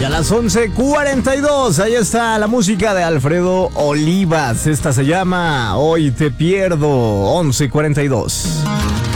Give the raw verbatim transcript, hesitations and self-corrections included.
Y a las once cuarenta y dos, ahí está la música de Alfredo Olivas. Esta se llama Hoy Te Pierdo, once cuarenta y dos.